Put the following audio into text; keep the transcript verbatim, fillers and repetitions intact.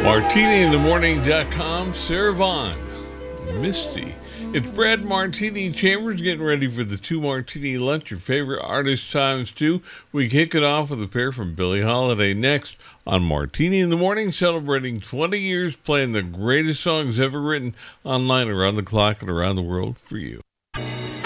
martini in the morning dot com, Sarah Vaughan, Misty. It's Brad Martini Chambers getting ready for the two martini lunch, your favorite artist times two. We kick it off with a pair from Billie Holiday next on Martini in the Morning, celebrating twenty years playing the greatest songs ever written online around the clock and around the world for you.